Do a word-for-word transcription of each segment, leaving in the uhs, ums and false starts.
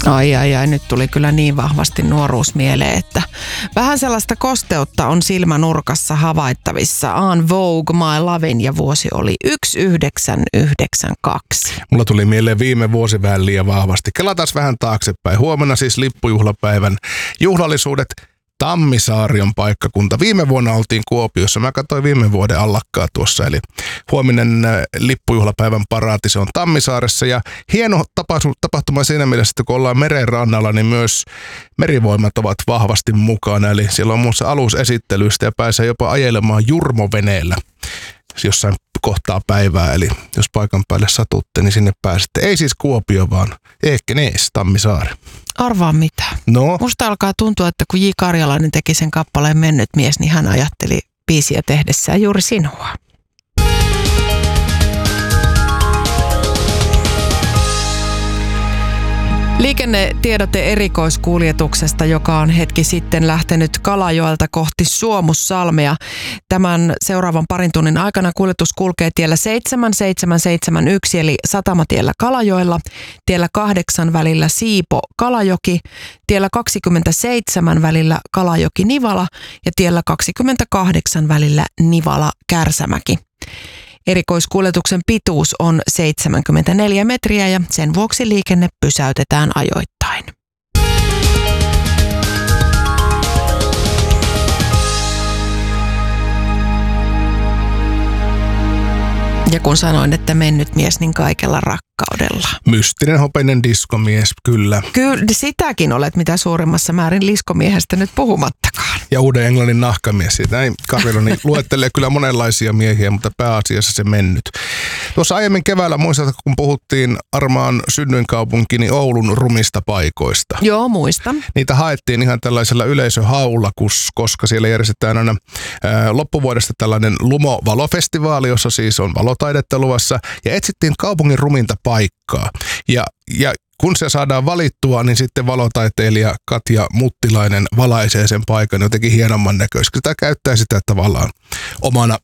Ai ai ai, nyt tuli kyllä niin vahvasti nuoruus mieleen, että vähän sellaista kosteutta on silmänurkassa havaittavissa. En Vogue, My Lovin ja vuosi oli yhdeksäntoista yhdeksänkymmentäkaksi. Mulla tuli mieleen viime vuosi vähän liian vahvasti. Kelataan vähän taaksepäin. Huomenna siis lippujuhlapäivän juhlallisuudet. Tammisaari on paikkakunta. Viime vuonna oltiin Kuopiossa. Mä katsoin viime vuoden allakkaa tuossa. Eli huominen lippujuhlapäivän paraati, se on Tammisaaressa. Ja hieno tapahtuma siinä mielessä, että kun ollaan meren rannalla, niin myös merivoimat ovat vahvasti mukana. Eli siellä on muun muassa alusesittelyistä ja pääsee jopa ajelemaan jurmoveneellä jossain kohtaa päivää. Eli jos paikan päälle satutte, niin sinne pääsette. Ei siis Kuopio, vaan Eekkenees, Tammisaari. Arvaa mitä. No. Musta alkaa tuntua, että kun J. Karjalainen teki sen kappaleen Mennyt mies, niin hän ajatteli biisiä tehdessään juuri sinua. Liikennetiedote erikoiskuljetuksesta, joka on hetki sitten lähtenyt Kalajoelta kohti Suomussalmea. Tämän seuraavan parin tunnin aikana kuljetus kulkee tiellä seitsemän seitsemän seitsemän yksi eli Satamatiellä Kalajoella, tiellä kahdeksan välillä Siipo-Kalajoki, tiellä kaksikymmentäseitsemän välillä Kalajoki-Nivala ja tiellä kaksikymmentäkahdeksan välillä Nivala-Kärsämäki. Erikoiskuljetuksen pituus on seitsemänkymmentäneljä metriä ja sen vuoksi liikenne pysäytetään ajoittain. Ja kun sanoin, että mennyt mies, niin kaikella rakkaudella. Mystinen hopeinen diskomies, kyllä. Kyllä, sitäkin olet mitä suurimmassa määrin liskomiehestä nyt puhumattakaan. Ja uuden englannin nahkamies. Näin Karjalainen luettelee kyllä monenlaisia miehiä, mutta pääasiassa se mennyt. Tuossa aiemmin keväällä muistat, kun puhuttiin Armaan synnyinkaupunki, niin Oulun rumista paikoista. Joo, muistan. Niitä haettiin ihan tällaisella yleisöhaulla, koska siellä järjestetään aina ää, loppuvuodesta tällainen Lumo-valofestivaali, jossa siis on valotaidetta luvassa, ja etsittiin kaupungin ruminta paikkaa. Ja, ja kun se saadaan valittua, niin sitten valotaiteilija Katja Muttilainen valaisee sen paikan jotenkin hienomman näköisesti. Sitä käyttää sitä tavallaan omana,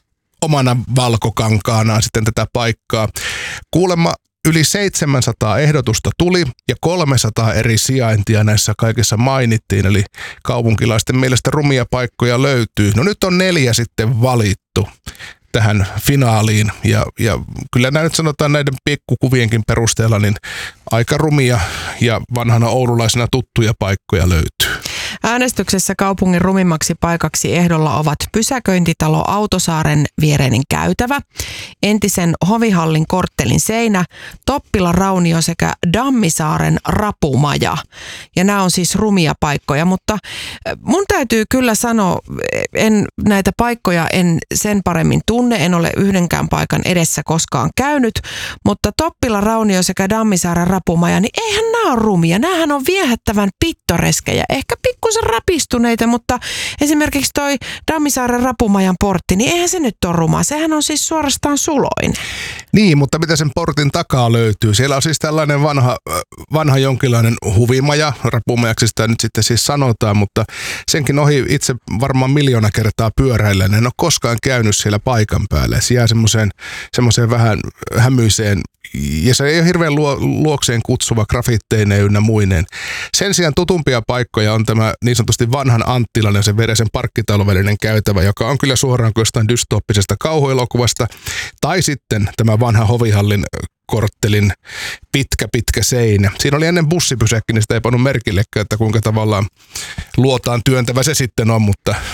omana valkokankaanaan sitten tätä paikkaa. Kuulemma yli seitsemänsataa ehdotusta tuli ja kolmesataa eri sijaintia näissä kaikissa mainittiin, eli kaupunkilaisten mielestä rumia paikkoja löytyy. No nyt on neljä sitten valittu tähän finaaliin ja, ja kyllä nämä nyt sanotaan näiden pikkukuvienkin perusteella niin aika rumia ja vanhana oululaisena tuttuja paikkoja löytyy. Äänestyksessä kaupungin rumimmaksi paikaksi ehdolla ovat pysäköintitalo Autosaaren viereinen käytävä, entisen Hovihallin korttelin seinä, Toppilan raunio sekä Dammisaaren rapumaja. Ja nämä on siis rumia paikkoja, mutta mun täytyy kyllä sanoa, en näitä paikkoja en sen paremmin tunne, en ole yhdenkään paikan edessä koskaan käynyt, mutta Toppilan raunio sekä Dammisaaren rapumaja, niin eihän nämä ole rumia, nämähän on viehättävän pittoreskejä, ehkä pikkusen rapistuneita, mutta esimerkiksi toi Dammisaaren rapumajan portti, niin eihän se nyt ole ruma. Sehän on siis suorastaan suloinen. Niin, mutta mitä sen portin takaa löytyy? Siellä on siis tällainen vanha, vanha jonkinlainen huvimaja, rapumajaksi sitä nyt sitten siis sanotaan, mutta senkin ohi itse varmaan miljoona kertaa pyöräillen. En ole koskaan käynyt siellä paikan päälle. Se jää semmoiseen, semmoiseen vähän hämyiseen, ja se ei ole hirveän luo, luokseen kutsuva grafitteineen ynnä muineen. Sen sijaan tutumpia paikkoja on tämä niin sanotusti vanhan Anttilan ja sen veresen parkkitalvellinen käytävä, joka on kyllä suoraan jostain dystooppisesta kauhuelokuvasta. Tai sitten tämä vanha Hovihallin korttelin pitkä, pitkä seinä. Siinä oli ennen bussipysäkki, niin sitä ei pannut merkillekään, että kuinka tavallaan luotaan työntävä se sitten on, mutta